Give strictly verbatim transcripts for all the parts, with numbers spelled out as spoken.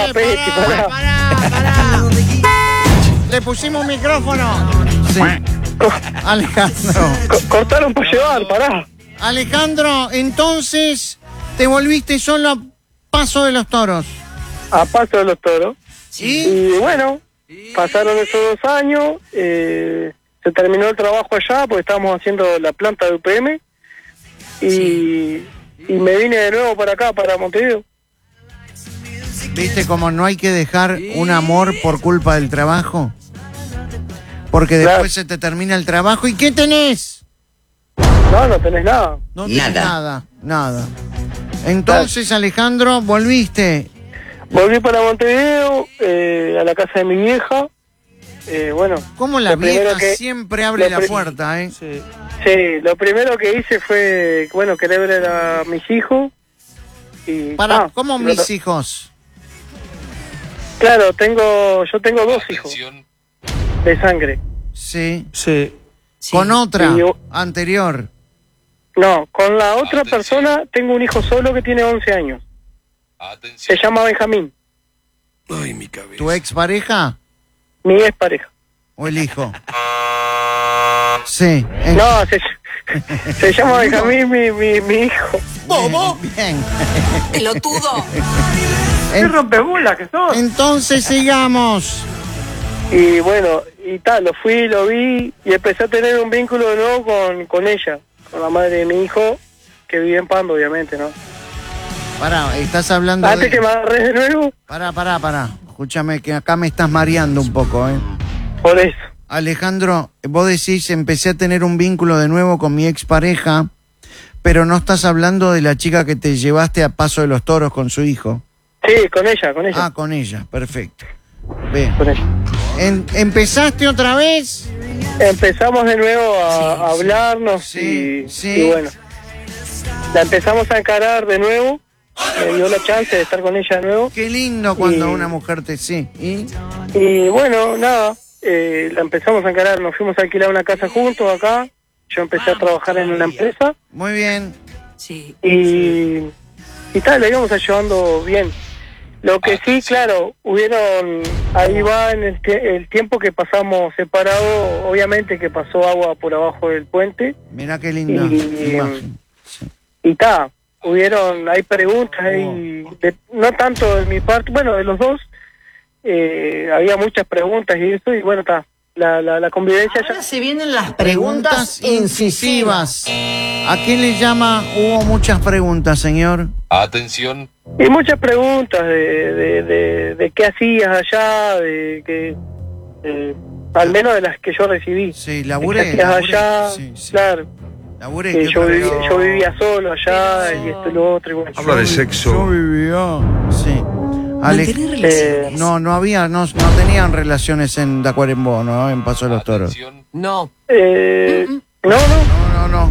pará, Peti, pará. Pará, pará. Le pusimos micrófono. Sí. Alejandro. Co- cortaron por llevar, pará. Alejandro, entonces te volviste solo a Paso de los Toros. A Paso de los Toros. ¿Y? Y bueno, pasaron esos dos años, eh, se terminó el trabajo allá porque estábamos haciendo la planta de U P M y, Sí. y me vine de nuevo para acá, para Montevideo. ¿Viste cómo no hay que dejar un amor por culpa del trabajo? Porque Claro. después se te termina el trabajo. ¿Y qué tenés? No, no tenés nada. No tenés Nada. nada, nada. Entonces, Alejandro, volviste. Volví para Montevideo, eh, a la casa de mi vieja. Eh, bueno, ¿Cómo la lo primero vieja que- siempre abre lo la pri- puerta, eh? Sí. Sí, lo primero que hice fue, bueno, querer ver a mis hijos. Y, Para, ah, ¿cómo lo- mis hijos? Claro, tengo, yo tengo dos hijos de sangre. Sí. Sí. Con otra, Y yo- anterior. No, con la otra persona tengo un hijo solo que tiene once años. Se llama Benjamín, Ay, mi cabeza. ¿Tu expareja mi ex pareja. o el hijo? Sí. eh, No, se, se llama Benjamín, mi, mi, mi hijo. ¡Bobo! Bien. Pelotudo. En- rompebolas que sos! entonces sigamos. Y bueno, y tal, lo fui, lo vi y empecé a tener un vínculo de nuevo con, con ella, con la madre de mi hijo, que vive en Pando, obviamente, ¿no? Pará, estás hablando Antes de... que me agarré de nuevo, Pará, pará, pará. Escúchame que acá me estás mareando un poco, ¿eh? por eso. Alejandro, vos decís, empecé a tener un vínculo de nuevo con mi expareja, pero no estás hablando de la chica que te llevaste a Paso de los Toros con su hijo. Sí, con ella, con ella. Ah, con ella, perfecto. Bien. Con ella. En- ¿Empezaste otra vez? Empezamos de nuevo a, a hablarnos Sí, y, sí. y bueno, la empezamos a encarar de nuevo, me dio la chance de estar con ella de nuevo. Qué lindo cuando Y- una mujer te... Sí. ¿Y? Y bueno, nada, eh, la empezamos a encarar, nos fuimos a alquilar una casa juntos acá, yo empecé a trabajar en una empresa Muy bien. Sí. y, y tal, la íbamos a llevando bien. Lo que sí, claro, hubieron, ahí va en el, tie- el tiempo que pasamos separados, obviamente que pasó agua por abajo del puente Mirá qué linda Y- imagen. Sí. y ta, hubieron, hay preguntas, hay, de- no tanto de mi parte, bueno, de los dos, eh, había muchas preguntas y eso, y bueno, está, la, la, la convivencia ya... Ahora se vienen las Preguntas preguntas incisivas. incisivas. ¿A qué le llama? Hubo muchas preguntas, señor. Atención. Y muchas preguntas de, de, de, de qué hacías allá, de que... eh, al menos de las que yo recibí. Sí, ¿Qué laburé. hacías laburé. allá? Sí, sí. Claro. Laburé. que ¿qué yo, otra vivía, cosa? yo vivía solo allá y esto y lo otro. Y bueno. Habla de Yo sexo. vivía. Sí. Ale- Mantener Eh, relaciones. No, no había, no, no tenían relaciones en Tacuarembó, ¿no? En Paso de los Toros. Atención. No. eh, no, no, No, no, no.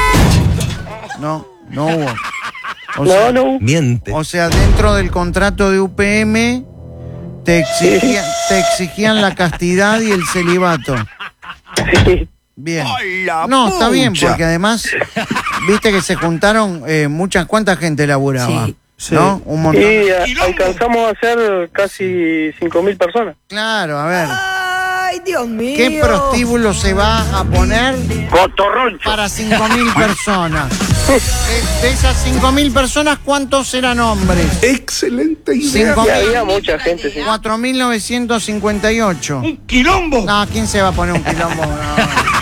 No, no hubo. O no, sea, no. Miente. o sea, dentro del contrato de U P M te exigían, te exigían la castidad y el celibato. Sí. Bien. ¡Ay, la No, está bien, pucha! porque además, viste que se juntaron eh, muchas, ¿cuánta gente laburaba? Sí. ¿No? Un montón. Y a- alcanzamos a ser casi cinco mil personas. Claro, a ver. Ay, Dios mío. ¿Qué prostíbulo se va a poner Cotorroncho. para cinco mil personas? De, de esas cinco mil personas, ¿cuántos eran hombres? Excelente idea. Cinco Y mil. había mucha gente, sí. cuatro mil novecientos cincuenta y ocho. ¡Un quilombo! No, ¿quién se va a poner un quilombo? No.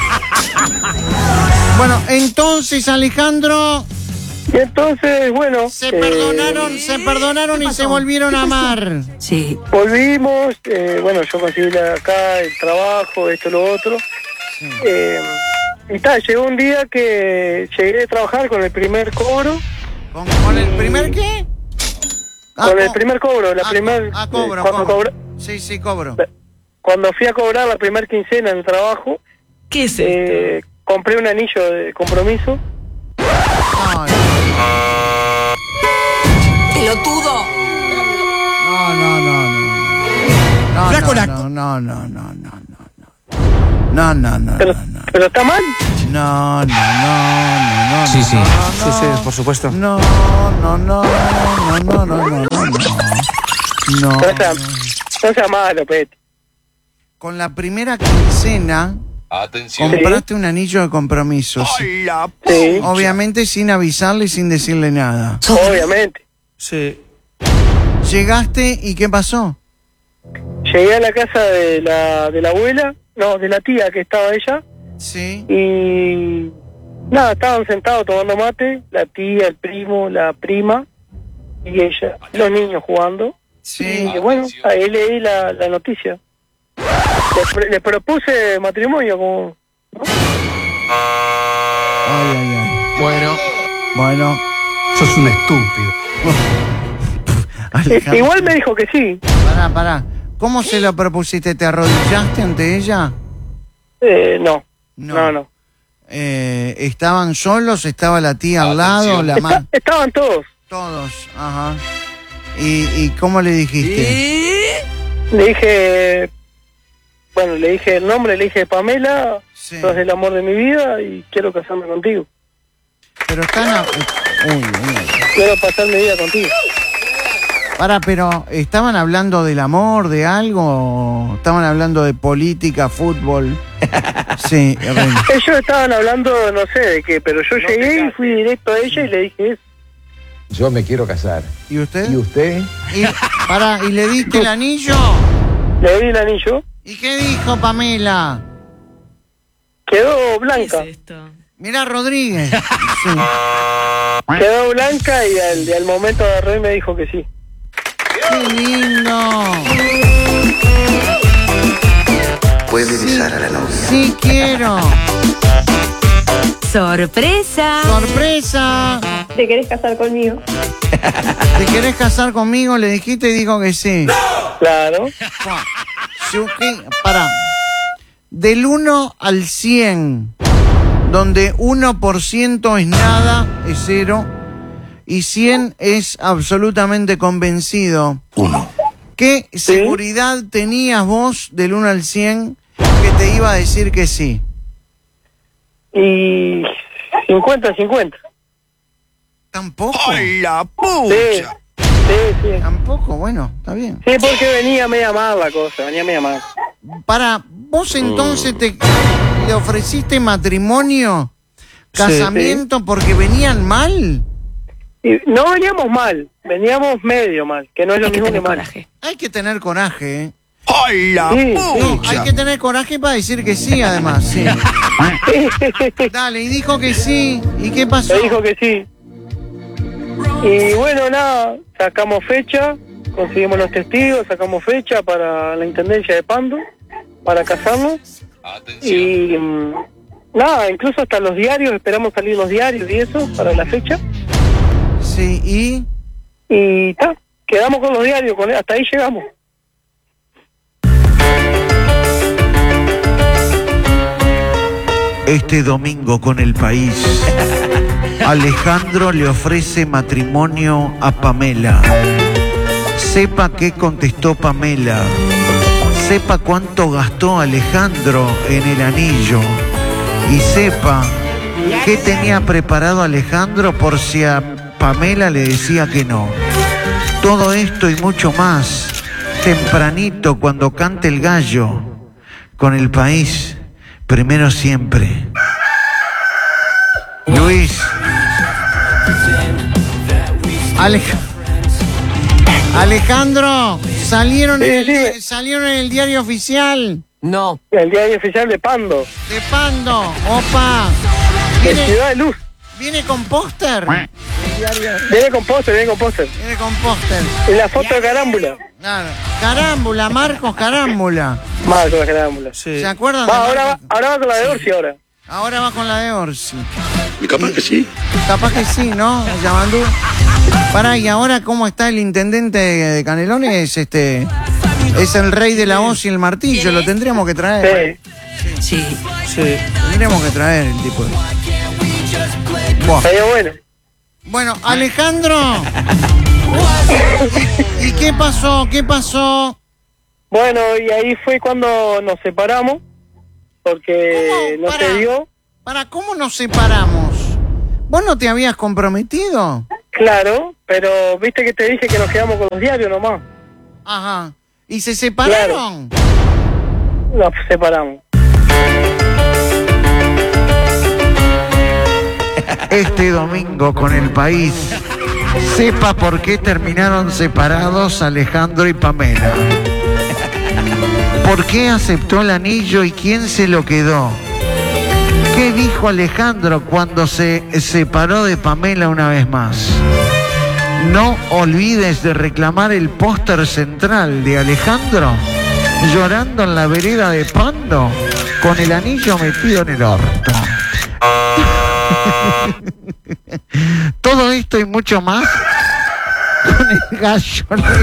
Bueno, entonces, Alejandro, Y entonces, bueno, se eh, perdonaron, se perdonaron y se volvieron a amar. Sí. volvimos, eh, bueno, yo conseguí la- acá el trabajo, esto, lo otro. Eh, y tal, llegó un día que llegué a trabajar con el primer cobro, ¿Con, con el primer qué? Ah, con el co- primer cobro, la ah, primer... co- ah, cobro, eh, cuando, cobro. cobra- Sí, sí, cobro. cuando fui a cobrar la primer quincena en el trabajo, ¿Qué es eh, compré un anillo de compromiso. No, Pelotudo. no, no, no, no. No, Flaco, no, la- no, no, no, no, no, no. No, no, no, Pero, no, no. pero está mal. No, no, no, no, no. Sí, sí. no, Sí, no. sí, por supuesto. No, no, no, no, no, no, no, no, no. No. No sea, no sea malo, Pete. Con la primera quincena Atención. compraste un anillo de compromiso. Sí. Sí, Obviamente sin avisarle y sin decirle nada. obviamente. Sí. Llegaste y ¿qué pasó? Llegué a la casa de la, de la abuela, no, de la tía que estaba ella, Sí. y nada, estaban sentados tomando mate, la tía, el primo, la prima, y ella, los niños jugando. Sí. Y bueno, ahí leí la, la noticia. Le, pre- le propuse matrimonio, como... Ay, ay, ay. Bueno, Bueno. Sos un estúpido. Alejandro. Igual me dijo que sí. Pará, pará. ¿Cómo se lo propusiste? ¿Te arrodillaste ante ella? Eh, no, No. no, no. Eh, ¿Estaban solos? ¿Estaba la tía al lado? La Está- ma- estaban todos. Todos, ajá. ¿Y, ¿Y cómo le dijiste? Le dije... Bueno, le dije el nombre, le dije Pamela, Sí. sos el amor de mi vida y quiero casarme contigo. Pero están... a- Uy, uy. Quiero pasar mi vida contigo. Pará, pero ¿estaban hablando del amor, de algo? ¿Estaban hablando de política, fútbol? Sí, Ren. Ellos estaban hablando, no sé de qué, pero yo llegué y fui directo a ella y le dije eso. Yo me quiero casar. ¿Y usted? ¿Y usted? Y, pará, ¿y le diste el anillo? Le di el anillo, ¿Y qué dijo Pamela? quedó ¿Qué es blanca. esto? Mira Rodríguez. Sí. Quedó blanca y al, y al momento agarré y me dijo que sí. ¡Qué lindo! Puede besar a la novia. Sí quiero. ¡Sorpresa! ¡Sorpresa! ¿Te querés casar conmigo? ¿Te querés casar conmigo? Le dijiste y dijo que sí. Claro. Yuki, pará. Del uno al cien, donde uno por ciento es nada, es cero, y cien es absolutamente convencido. Uno. ¿Qué seguridad tenías vos del uno al cien que te iba a decir que sí? Y cincuenta cincuenta. ¿Tampoco? ¡Ay, la Sí, pucha! sí, sí. Tampoco, bueno, está bien. Sí, porque venía media mal la cosa, venía media mal. Para, vos entonces te le ofreciste matrimonio, casamiento, porque venían mal. Y no veníamos mal, veníamos medio mal, que no es lo Hay que mismo que tener mal. coraje. Hay que tener coraje, ¿eh? ¡Ay, la Sí, No, pucha! hay que tener coraje para decir que sí, además, sí. Dale, y dijo que sí. ¿Y qué pasó? Me dijo que sí. Y bueno, nada, sacamos fecha, conseguimos los testigos, sacamos fecha para la intendencia de Pando, para casarnos. Y mm, nada, incluso hasta los diarios, esperamos salir los diarios y eso para la fecha. Sí, y... Y ta, quedamos con los diarios, con hasta ahí llegamos. Este domingo con El País, Alejandro le ofrece matrimonio a Pamela. Sepa qué contestó Pamela. Sepa cuánto gastó Alejandro en el anillo. Y sepa qué tenía preparado Alejandro por si a Pamela le decía que no. Todo esto y mucho más, tempranito cuando cante el gallo, con El País. Primero siempre. Luis. Alej- Alejandro, salieron, Sí, en el, sí. salieron en el diario oficial no. El diario oficial de Pando, de Pando. Opa. de Viene, Ciudad de Luz. viene con póster. Viene con póster, viene con póster. Viene con póster. Y la foto de carámbula. Claro. Carámbula, Marcos Carámbula. Más con la carámbula. Sí. ¿Se acuerdan de Va, ahora, va, Marcos? ahora va con la de Orsi ahora. Ahora va con la de Orsi. Y capaz que sí. Capaz que sí, ¿no? Yamandú. Pará, y ahora cómo está el intendente de Canelones, este, es el rey de la hoz y el martillo, lo tendríamos que traer. Sí, Sí. Sí. Tendríamos que traer el tipo de... Buah. estaría bueno. Bueno, Alejandro. ¿Y, y qué pasó? ¿Qué pasó? Bueno, y ahí fue cuando nos separamos, porque ¿Cómo? no Pará. se dio. ¿Para cómo nos separamos? ¿Vos no te habías comprometido? Claro, pero viste que te dije que nos quedamos con los diarios nomás. Ajá. ¿Y se separaron? Nos separamos. Este domingo con El País, sepa por qué terminaron separados Alejandro y Pamela. ¿Por qué aceptó el anillo y quién se lo quedó? ¿Qué dijo Alejandro cuando se separó de Pamela una vez más? No olvides de reclamar el póster central de Alejandro llorando en la vereda de Pando con el anillo metido en el orto. Todo esto y mucho más con el gallo.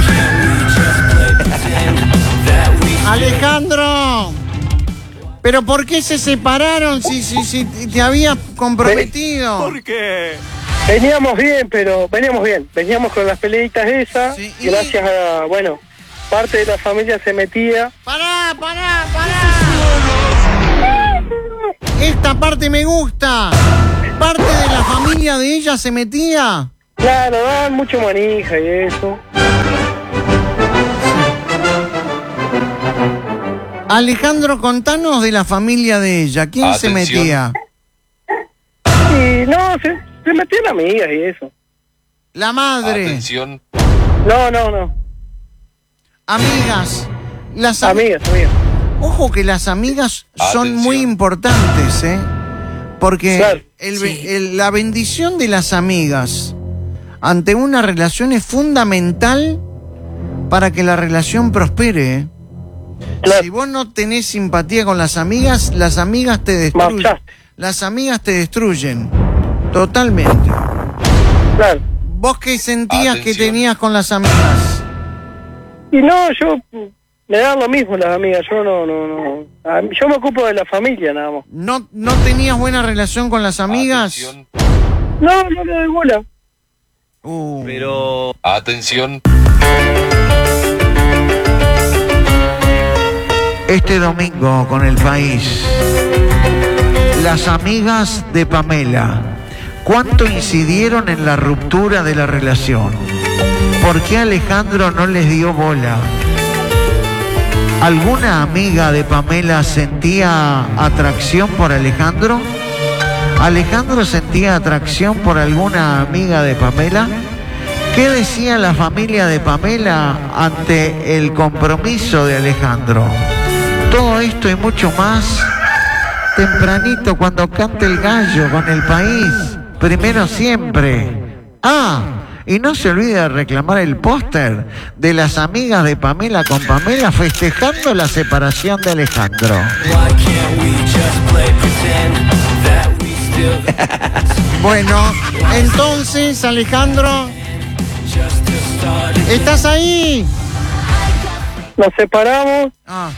Alejandro, ¿pero por qué se separaron si, si, si te habías comprometido? ¿Por qué? Veníamos bien, pero veníamos bien. Veníamos con las peleitas esas. Sí, y... Gracias a, bueno, parte de la familia se metía. ¡Pará, pará, pará! Esta parte me gusta. ¿Parte de la familia de ella se metía? Claro, daban mucho manija y eso. Alejandro, contanos de la familia de ella. ¿Quién Atención. se metía? Y no, se, se metían amigas y eso. La madre. Atención. No, no, no. Amigas. Las am- Amigas, amigas. Ojo que las amigas son Atención. muy importantes, ¿eh? Porque Claro. el be- el- la bendición de las amigas ante una relación es fundamental para que la relación prospere, ¿eh? Claro. Si vos no tenés simpatía con las amigas, las amigas te destruyen. Marchaste. Las amigas te destruyen. Totalmente. Claro. ¿Vos qué sentías que Atención. tenías con las amigas? Y no, yo me dan lo mismo las amigas, yo no, no, no. A mí- Yo me ocupo de la familia nada más. ¿No, no tenías buena relación con las amigas? Atención. No, no le doy bola. Uh. Pero. Atención. Este domingo con El País, las amigas de Pamela, ¿cuánto incidieron en la ruptura de la relación? ¿Por qué Alejandro no les dio bola? ¿Alguna amiga de Pamela sentía atracción por Alejandro? ¿Alejandro sentía atracción por alguna amiga de Pamela? ¿Qué decía la familia de Pamela ante el compromiso de Alejandro? Todo esto y mucho más tempranito cuando cante el gallo con El País. Primero siempre. Ah, y no se olvide de reclamar el póster de las amigas de Pamela con Pamela festejando la separación de Alejandro. Bueno, entonces, Alejandro, ¿estás ahí? Nos separamos. Ah,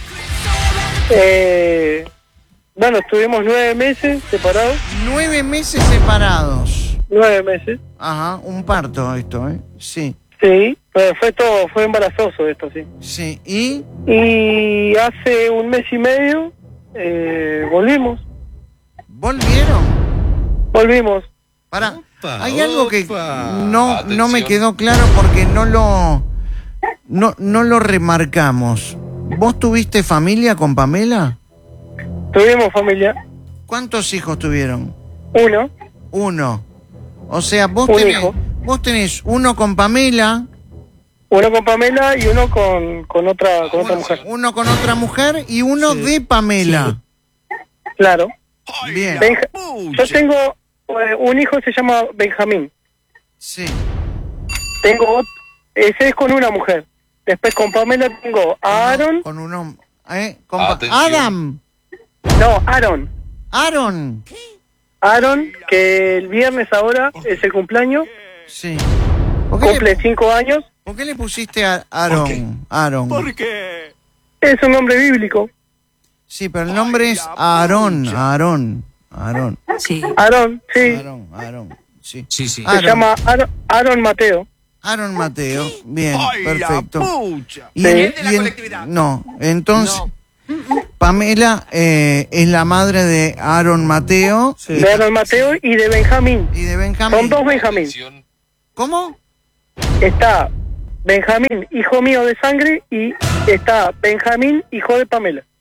Eh, bueno, estuvimos nueve meses separados. nueve meses separados. Nueve meses. Ajá, un parto esto, ¿eh? Sí, Sí, pero fue todo, fue embarazoso esto, sí. sí. ¿Y? Y hace un mes y medio eh, volvimos. ¿Volvieron? Volvimos. Pará, hay algo que no, no me Atención. quedó claro porque no lo, no, no lo remarcamos. ¿Vos tuviste familia con Pamela? Tuvimos familia. ¿Cuántos hijos tuvieron? Uno. Uno. O sea, vos Un tenés, hijo. vos tenés uno con Pamela, Uno con Pamela y uno con, con otra con otra mujer. uno con otra mujer y uno de Pamela. Claro. Bien. Benja- Yo tengo eh, un hijo, se llama Benjamín. Sí. Tengo ot- ese es con una mujer. Después con Pamela tengo a Aaron. Con un hombre. ¿Eh? Con Pa- Atención. Adam. No, Aaron. Aaron. Aaron, que el viernes ahora es el cumpleaños. Sí. ¿Por qué, Cumple le, cinco años. por qué le pusiste a Aaron? Aaron. Es un nombre bíblico. Sí, pero el nombre es Aarón. Aarón. Aarón. Sí. Aaron, sí. Aarón. Aarón. Sí. Sí, sí. Se Aaron. llama Aaron, Aaron Mateo. Aaron Mateo. Bien, perfecto. Y, Sí. en- y en- no, entonces Pamela eh, es la madre de Aaron Mateo De Aaron Mateo y de Benjamín. y de Son Benjamín. dos Benjamín. Atención. ¿Cómo? Está Benjamín, hijo mío de sangre, y está Benjamín, hijo de Pamela.